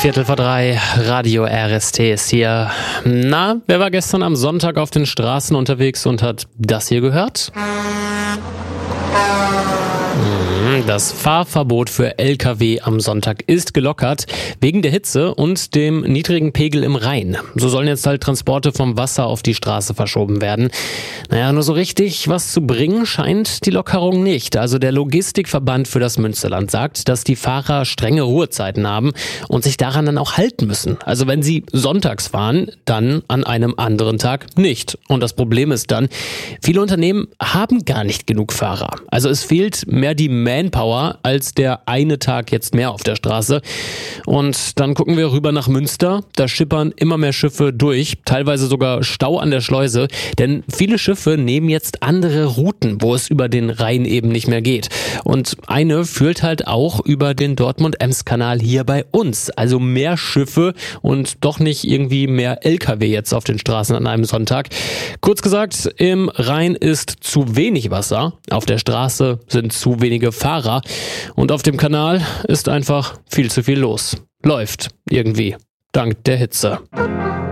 3:15, Radio RST ist hier. Na, wer war gestern am Sonntag auf den Straßen unterwegs und hat das hier gehört? Das Fahrverbot für Lkw am Sonntag ist gelockert, wegen der Hitze und dem niedrigen Pegel im Rhein. So sollen jetzt halt Transporte vom Wasser auf die Straße verschoben werden. Naja, nur so richtig was zu bringen scheint die Lockerung nicht. Also der Logistikverband für das Münsterland sagt, dass die Fahrer strenge Ruhezeiten haben und sich daran dann auch halten müssen. Also wenn sie sonntags fahren, dann an einem anderen Tag nicht. Und das Problem ist dann, viele Unternehmen haben gar nicht genug Fahrer. Also es fehlt mehr die Manpower als der eine Tag jetzt mehr auf der Straße. Und dann gucken wir rüber nach Münster. Da schippern immer mehr Schiffe durch, teilweise sogar Stau an der Schleuse. Denn viele Schiffe nehmen jetzt andere Routen, wo es über den Rhein eben nicht mehr geht. Und eine führt halt auch über den Dortmund-Ems-Kanal hier bei uns. Also mehr Schiffe und doch nicht irgendwie mehr Lkw jetzt auf den Straßen an einem Sonntag. Kurz gesagt, im Rhein ist zu wenig Wasser, auf der Straße sind zu wenige Fahrer und auf dem Kanal ist einfach viel zu viel los. Läuft irgendwie, dank der Hitze.